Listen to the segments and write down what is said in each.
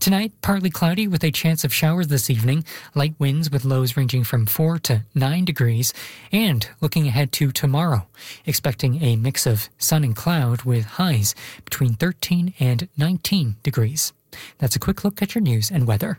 Tonight, partly cloudy with a chance of showers this evening, light winds with lows ranging from 4 to 9 degrees, and looking ahead to tomorrow, expecting a mix of sun and cloud with highs between 13 and 19 degrees. That's a quick look at your news and weather.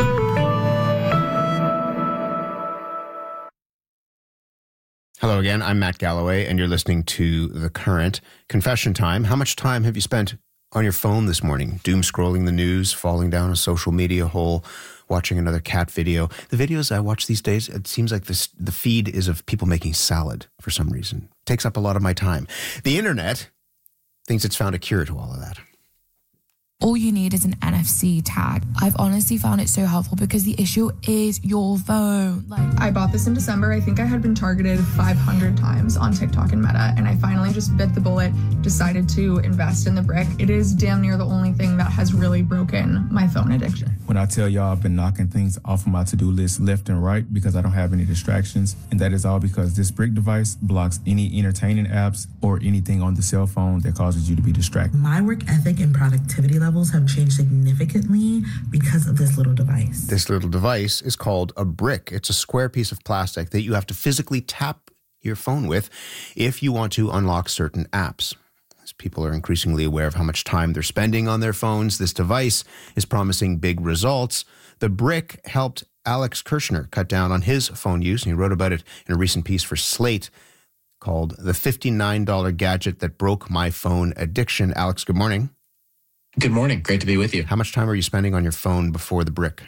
Hello again, I'm Matt Galloway, and you're listening to The Current. Confession time. How much time have you spent on your phone this morning? Doom scrolling the news, falling down a social media hole, watching another cat video. The videos I watch these days, it seems like the feed is of people making salad for some reason. It takes up a lot of my time. The internet thinks it's found a cure to all of that. All you need is an NFC tag. I've honestly found it so helpful because the issue is your phone. I bought this in December. I think I had been targeted 500 times on TikTok and Meta, and I finally just bit the bullet, decided to invest in the brick. It is damn near the only thing that has really broken my phone addiction. When I tell y'all I've been knocking things off of my to-do list left and right because I don't have any distractions, and that is all because this brick device blocks any entertaining apps or anything on the cell phone that causes you to be distracted. My work ethic and productivity levels have changed significantly because of this little device. This little device is called a brick. It's a square piece of plastic that you have to physically tap your phone with if you want to unlock certain apps. As people are increasingly aware of how much time they're spending on their phones, this device is promising big results. The brick helped Alex Kirshner cut down on his phone use, and he wrote about it in a recent piece for Slate called The $59 Gadget That Broke My Phone Addiction. Alex, good morning. Good morning. Great to be with you. How much time are you spending on your phone before the brick?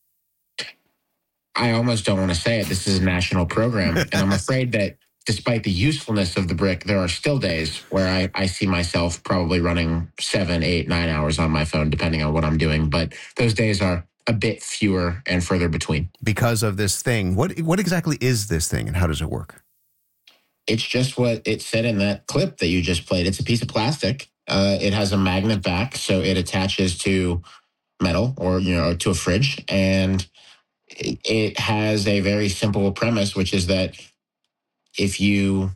I almost don't want to say it. This is a national program. And I'm afraid that despite the usefulness of the brick, there are still days where I see myself probably running 7, 8, 9 hours on my phone, depending on what I'm doing. But those days are a bit fewer and further between. Because of this thing. What exactly is this thing and how does it work? It's just what it said in that clip that you just played. It's a piece of plastic. It has a magnet back, so it attaches to metal or to a fridge. And it has a very simple premise, which is that if you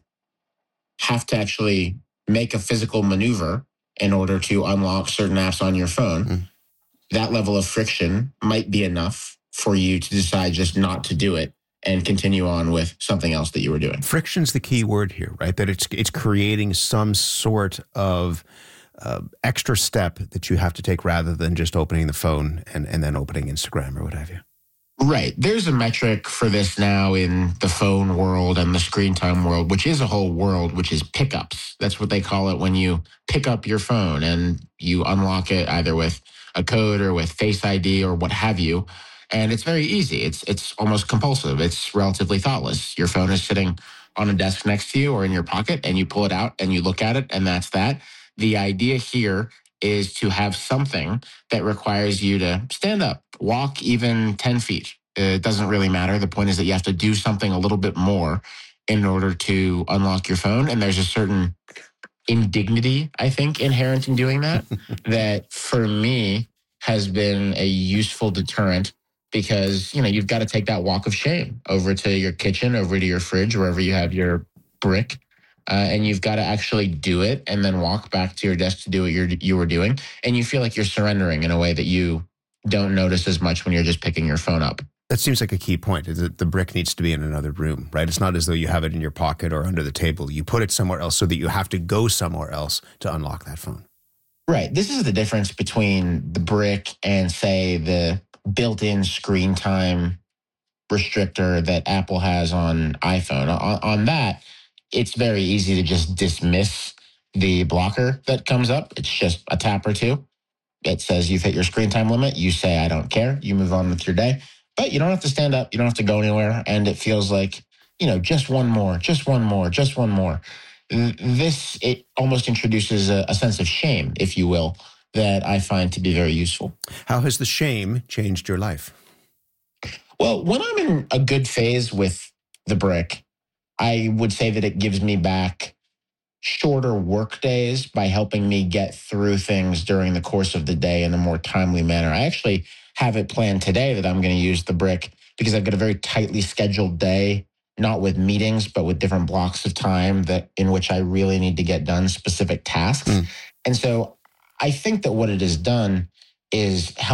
have to actually make a physical maneuver in order to unlock certain apps on your phone, that level of friction might be enough for you to decide just not to do it and continue on with something else that you were doing. Friction's the key word here, right? That it's creating some sort of extra step that you have to take rather than just opening the phone and then opening Instagram or what have you. Right. There's a metric for this now in the phone world and the screen time world, which is a whole world, which is pickups. That's what they call it when you pick up your phone and you unlock it either with a code or with Face ID or what have you. And it's very easy. It's almost compulsive. It's relatively thoughtless. Your phone is sitting on a desk next to you or in your pocket, and you pull it out and you look at it, and that's that. The idea here is to have something that requires you to stand up, walk even 10 feet. It doesn't really matter. The point is that you have to do something a little bit more in order to unlock your phone. And there's a certain indignity, I think, inherent in doing that, that for me has been a useful deterrent. Because, you've got to take that walk of shame over to your kitchen, over to your fridge, wherever you have your brick. And you've got to actually do it and then walk back to your desk to do what you were doing. And you feel like you're surrendering in a way that you don't notice as much when you're just picking your phone up. That seems like a key point, is that the brick needs to be in another room, right? It's not as though you have it in your pocket or under the table. You put it somewhere else so that you have to go somewhere else to unlock that phone. Right. This is the difference between the brick and, say, the built-in screen time restrictor that Apple has on iPhone. On that, it's very easy to just dismiss the blocker that comes up. It's just a tap or two. It says you've hit your screen time limit. You say, I don't care. You move on with your day. But you don't have to stand up. You don't have to go anywhere. And it feels like, just one more, just one more, just one more. It almost introduces a sense of shame, if you will, that I find to be very useful. How has the shame changed your life? Well, when I'm in a good phase with the brick, I would say that it gives me back shorter work days by helping me get through things during the course of the day in a more timely manner. I actually have it planned today that I'm going to use the brick because I've got a very tightly scheduled day, not with meetings, but with different blocks of time in which I really need to get done specific tasks. And so I think that what it has done is help